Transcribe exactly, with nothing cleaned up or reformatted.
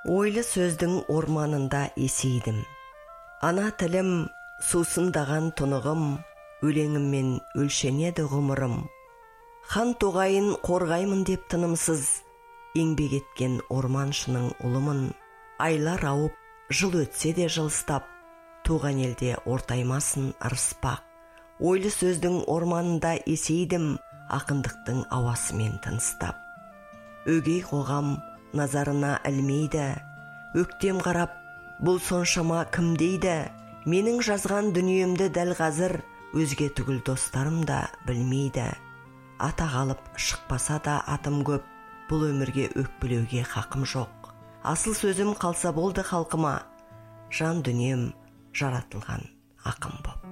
Ойлы сөздің орманында есейдім. Ана тілім сусындаған тұнығым, өлеңіммен өлшенеді ғұмырым. Хан тоғайын қорғаймын деп тынымсыз, еңбек еткен орманшының ұлымын. Айлар ауып, жыл өтсе де жылыстап, туған елде ортаймасын ырыспақ. Ойлы сөздің орманында есейдім, ақындықтың ауасымен тыныстап. Өгей қоғам назарына ілмейді, өктем қарап, бұл соншама кім дейді? Менің жазған дүниемді дәл қазір өзге түгіл достарым да білмейді. Ата қалып шықпаса да атым көп, бұл өмірге өкпелеуге хақым жоқ. Асыл сөзім қалса болды халқыма, жан дүнием жаратылған ақын боп.